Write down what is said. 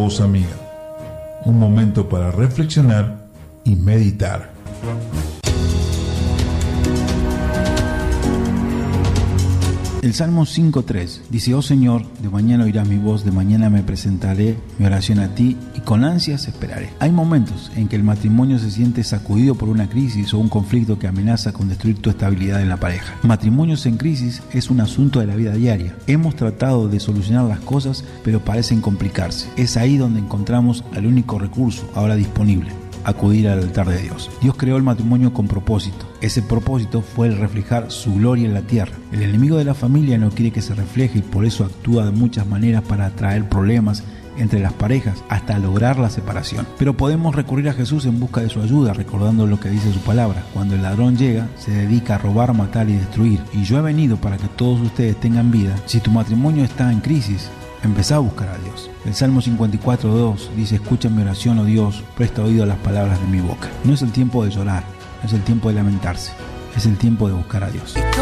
Voz Amiga, un momento para reflexionar y meditar. El Salmo 5.3 dice: Oh Señor, de mañana oirás mi voz, de mañana me presentaré mi oración a ti y con ansias esperaré. Hay momentos en que el matrimonio se siente sacudido por una crisis o un conflicto que amenaza con destruir tu estabilidad en la pareja. Matrimonios en crisis es un asunto de la vida diaria. Hemos tratado de solucionar las cosas, pero parecen complicarse. Es ahí donde encontramos al único recurso ahora disponible: acudir al altar de Dios. Dios creó el matrimonio con propósito. Ese propósito fue el reflejar su gloria en la tierra. El enemigo de la familia no quiere que se refleje y por eso actúa de muchas maneras para atraer problemas entre las parejas hasta lograr la separación. Pero podemos recurrir a Jesús en busca de su ayuda, recordando lo que dice su palabra: cuando el ladrón llega, se dedica a robar, matar y destruir. Y yo he venido para que todos ustedes tengan vida. Si tu matrimonio está en crisis, empezá a buscar a Dios. El Salmo 54.2 dice: escucha mi oración, oh Dios, presta oído a las palabras de mi boca. No es el tiempo de llorar, no es el tiempo de lamentarse, es el tiempo de buscar a Dios.